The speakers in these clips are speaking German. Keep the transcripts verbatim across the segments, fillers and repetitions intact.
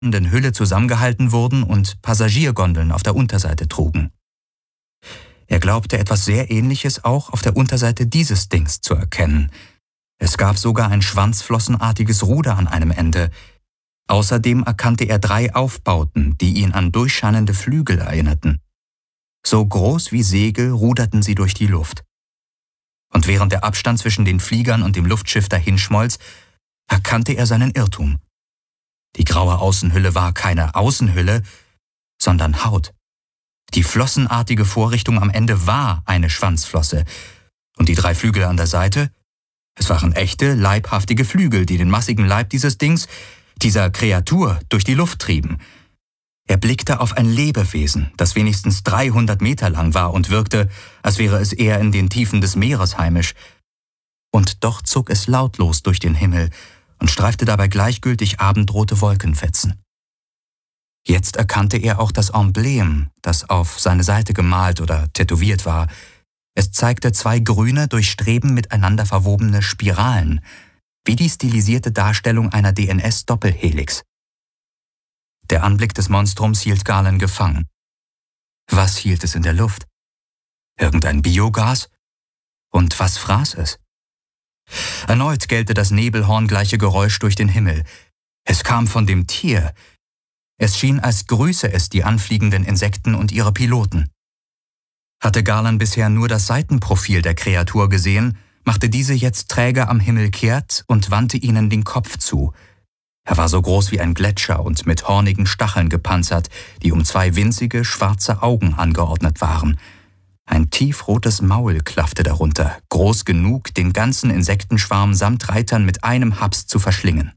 Hülle zusammengehalten wurden und Passagiergondeln auf der Unterseite trugen. Er glaubte etwas sehr Ähnliches auch auf der Unterseite dieses Dings zu erkennen. Es gab sogar ein schwanzflossenartiges Ruder an einem Ende. Außerdem erkannte er drei Aufbauten, die ihn an durchscheinende Flügel erinnerten. So groß wie Segel ruderten sie durch die Luft. Und während der Abstand zwischen den Fliegern und dem Luftschiff dahinschmolz, erkannte er seinen Irrtum. Die graue Außenhülle war keine Außenhülle, sondern Haut. Die flossenartige Vorrichtung am Ende war eine Schwanzflosse. Und die drei Flügel an der Seite? Es waren echte, leibhaftige Flügel, die den massigen Leib dieses Dings, dieser Kreatur, durch die Luft trieben. Er blickte auf ein Lebewesen, das wenigstens dreihundert Meter lang war und wirkte, als wäre es eher in den Tiefen des Meeres heimisch. Und doch zog es lautlos durch den Himmel und streifte dabei gleichgültig abendrote Wolkenfetzen. Jetzt erkannte er auch das Emblem, das auf seine Seite gemalt oder tätowiert war. Es zeigte zwei grüne, durch Streben miteinander verwobene Spiralen, wie die stilisierte Darstellung einer D N S-Doppelhelix. Der Anblick des Monstrums hielt Garland gefangen. Was hielt es in der Luft? Irgendein Biogas? Und was fraß es? Erneut gellte das nebelhorngleiche Geräusch durch den Himmel. Es kam von dem Tier. Es schien, als grüße es die anfliegenden Insekten und ihre Piloten. Hatte Garland bisher nur das Seitenprofil der Kreatur gesehen, machte diese jetzt träge am Himmel kehrt und wandte ihnen den Kopf zu. Er war so groß wie ein Gletscher und mit hornigen Stacheln gepanzert, die um zwei winzige, schwarze Augen angeordnet waren. Ein tiefrotes Maul klaffte darunter, groß genug, den ganzen Insektenschwarm samt Reitern mit einem Haps zu verschlingen.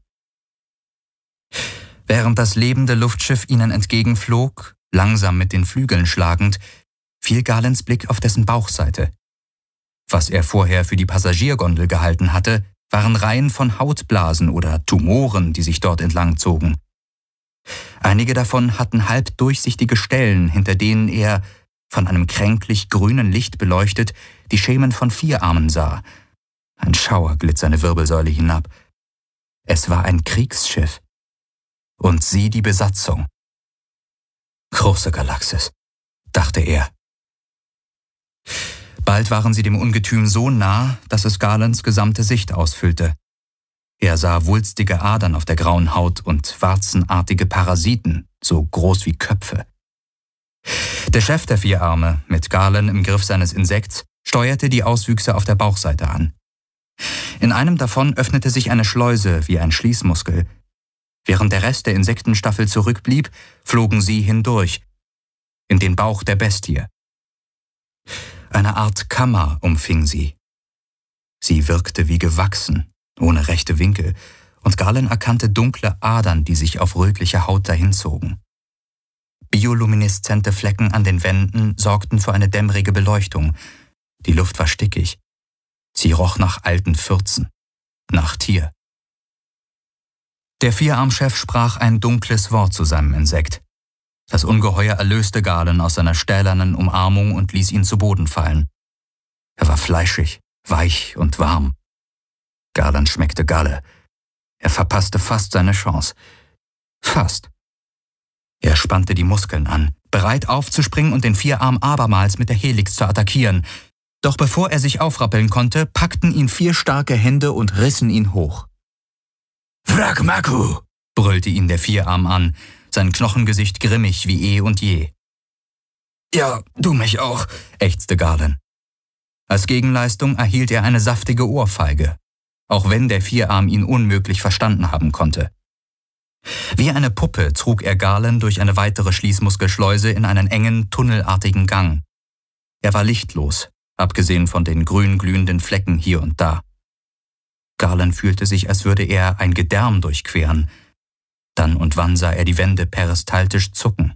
Während das lebende Luftschiff ihnen entgegenflog, langsam mit den Flügeln schlagend, fiel Garlands Blick auf dessen Bauchseite. Was er vorher für die Passagiergondel gehalten hatte, waren Reihen von Hautblasen oder Tumoren, die sich dort entlang zogen. Einige davon hatten halbdurchsichtige Stellen, hinter denen er, von einem kränklich grünen Licht beleuchtet, die Schemen von Vierarmen sah. Ein Schauer glitt seine Wirbelsäule hinab. Es war ein Kriegsschiff. Und sie die Besatzung. Große Galaxis, dachte er. Bald waren sie dem Ungetüm so nah, dass es Garlands gesamte Sicht ausfüllte. Er sah wulstige Adern auf der grauen Haut und warzenartige Parasiten, so groß wie Köpfe. Der Chef der Vierarme, mit Garland im Griff seines Insekts, steuerte die Auswüchse auf der Bauchseite an. In einem davon öffnete sich eine Schleuse wie ein Schließmuskel. Während der Rest der Insektenstaffel zurückblieb, flogen sie hindurch, in den Bauch der Bestie. Eine Art Kammer umfing sie. Sie wirkte wie gewachsen, ohne rechte Winkel, und Garland erkannte dunkle Adern, die sich auf rötlicher Haut dahinzogen. Biolumineszente Flecken an den Wänden sorgten für eine dämmerige Beleuchtung. Die Luft war stickig. Sie roch nach alten Fürzen, nach Tier. Der Vierarmchef sprach ein dunkles Wort zu seinem Insekt. Das Ungeheuer erlöste Garland aus seiner stählernen Umarmung und ließ ihn zu Boden fallen. Er war fleischig, weich und warm. Garland schmeckte Galle. Er verpasste fast seine Chance. Fast. Er spannte die Muskeln an, bereit aufzuspringen und den Vierarm abermals mit der Helix zu attackieren. Doch bevor er sich aufrappeln konnte, packten ihn vier starke Hände und rissen ihn hoch. »Wragmaku«, brüllte ihn der Vierarm an, sein Knochengesicht grimmig wie eh und je. »Ja, du mich auch«, ächzte Garland. Als Gegenleistung erhielt er eine saftige Ohrfeige, auch wenn der Vierarm ihn unmöglich verstanden haben konnte. Wie eine Puppe trug er Garland durch eine weitere Schließmuskelschleuse in einen engen, tunnelartigen Gang. Er war lichtlos, abgesehen von den grün glühenden Flecken hier und da. Garland fühlte sich, als würde er ein Gedärm durchqueren. Dann und wann sah er die Wände peristaltisch zucken.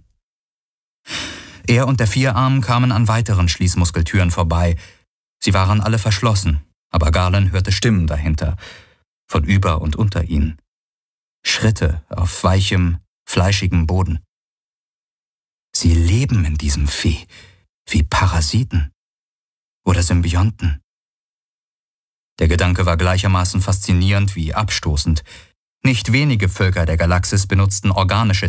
Er und der Vierarm kamen an weiteren Schließmuskeltüren vorbei. Sie waren alle verschlossen, aber Garland hörte Stimmen dahinter, von über und unter ihnen. Schritte auf weichem, fleischigem Boden. Sie leben in diesem Vieh, wie Parasiten oder Symbionten. Der Gedanke war gleichermaßen faszinierend wie abstoßend. Nicht wenige Völker der Galaxis benutzten organische